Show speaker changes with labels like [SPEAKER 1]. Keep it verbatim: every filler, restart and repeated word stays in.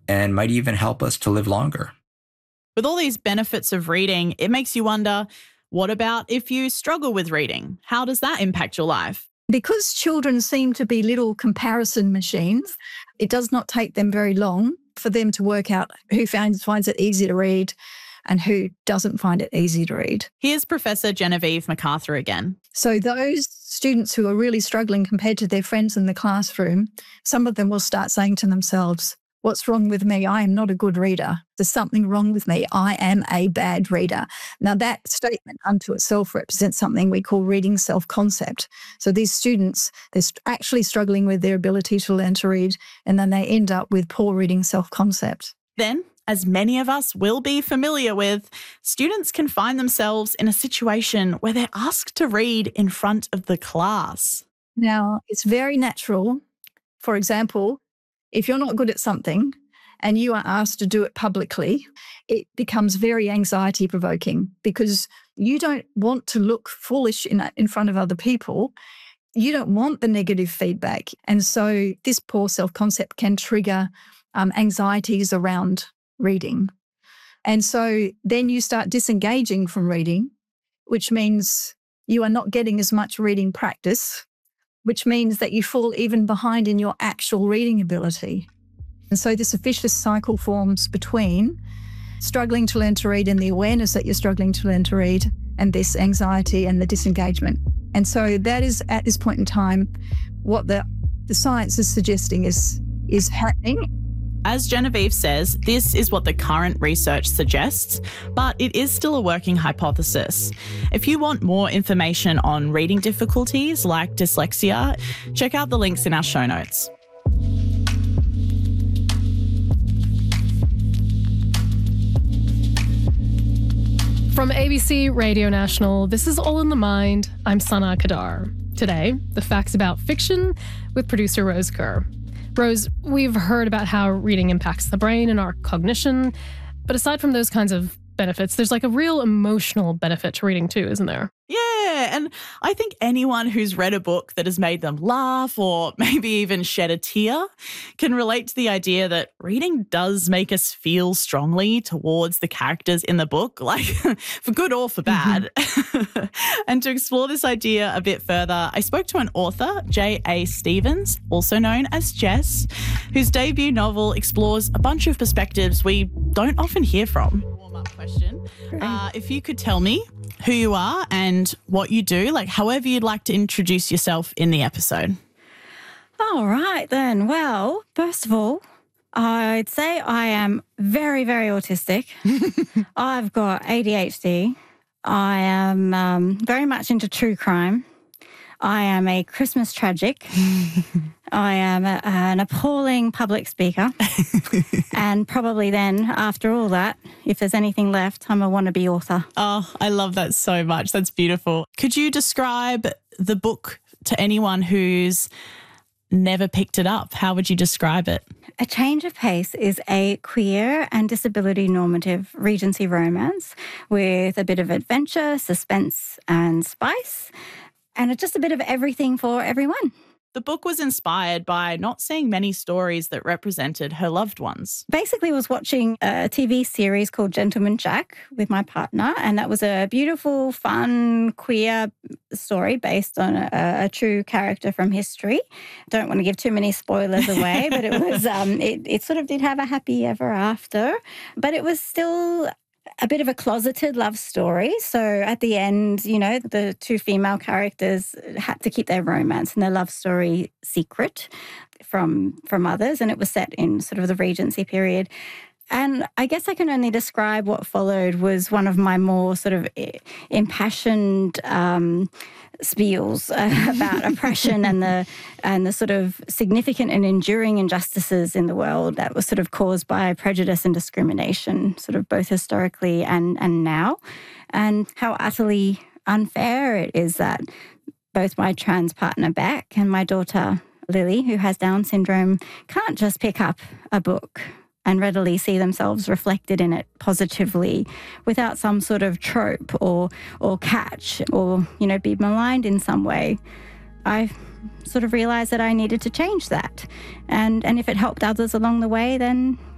[SPEAKER 1] and might even help us to live longer.
[SPEAKER 2] With all these benefits of reading, it makes you wonder, what about if you struggle with reading? How does that impact your life?
[SPEAKER 3] Because children seem to be little comparison machines, it does not take them very long for them to work out who finds, finds it easy to read and who doesn't find it easy to read.
[SPEAKER 2] Here's Professor Genevieve MacArthur again.
[SPEAKER 3] So those students who are really struggling compared to their friends in the classroom, some of them will start saying to themselves, what's wrong with me? I am not a good reader. There's something wrong with me. I am a bad reader. Now, that statement unto itself represents something we call reading self-concept. So these students, they're actually struggling with their ability to learn to read, and then they end up with poor reading self-concept.
[SPEAKER 2] Then, as many of us will be familiar with, students can find themselves in a situation where they're asked to read in front of the class.
[SPEAKER 3] Now, it's very natural. For example, if you're not good at something and you are asked to do it publicly, it becomes very anxiety provoking because you don't want to look foolish in, in front of other people. You don't want the negative feedback. And so this poor self-concept can trigger um, anxieties around reading. And so then you start disengaging from reading, which means you are not getting as much reading practice, which means that you fall even behind in your actual reading ability. And so this vicious cycle forms between struggling to learn to read and the awareness that you're struggling to learn to read and this anxiety and the disengagement. And so that is, at this point in time, what the, the science is suggesting is, is happening.
[SPEAKER 2] As Genevieve says, this is what the current research suggests, but it is still a working hypothesis. If you want more information on reading difficulties like dyslexia, check out the links in our show notes.
[SPEAKER 4] From A B C Radio National, this is All in the Mind. I'm Sana Kadar. Today, the facts about fiction with producer Rose Kerr. Rose, we've heard about how reading impacts the brain and our cognition, but aside from those kinds of benefits, there's like a real emotional benefit to reading too, isn't there?
[SPEAKER 2] Yeah, and I think anyone who's read a book that has made them laugh or maybe even shed a tear can relate to the idea that reading does make us feel strongly towards the characters in the book, like for good or for bad. Mm-hmm. And to explore this idea a bit further, I spoke to an author, J A Stevens, also known as Jess, whose debut novel explores a bunch of perspectives we don't often hear from. Warm-up question. Uh, if you could tell me who you are and what you do, like however you'd like to introduce yourself in the episode.
[SPEAKER 5] All right then. Well, first of all, I'd say I am very, very autistic. I've got A D H D. I am um, very much into true crime. I am a Christmas tragic. I am a, an appalling public speaker. And probably then, after all that, if there's anything left, I'm a wannabe author.
[SPEAKER 2] Oh, I love that so much. That's beautiful. Could you describe the book to anyone who's never picked it up? How would you describe it?
[SPEAKER 5] A Change of Pace is a queer and disability normative Regency romance with a bit of adventure, suspense and spice, and just a bit of everything for everyone.
[SPEAKER 2] The book was inspired by not seeing many stories that represented her loved ones.
[SPEAKER 5] Basically, I was watching a T V series called Gentleman Jack with my partner, and that was a beautiful, fun, queer story based on a, a true character from history. Don't want to give too many spoilers away, but it was um, it, it sort of did have a happy ever after, but it was still a bit of a closeted love story. So at the end, you know, the two female characters had to keep their romance and their love story secret from from others, and it was set in sort of the Regency period. And I guess I can only describe what followed was one of my more sort of impassioned um, spiels uh, about oppression and the and the sort of significant and enduring injustices in the world that was sort of caused by prejudice and discrimination, sort of both historically and, and now, and how utterly unfair it is that both my trans partner Beck and my daughter Lily, who has Down syndrome, can't just pick up a book and readily see themselves reflected in it positively without some sort of trope or or catch or, you know, be maligned in some way. I sort of realised that I needed to change that. And and if it helped others along the way, then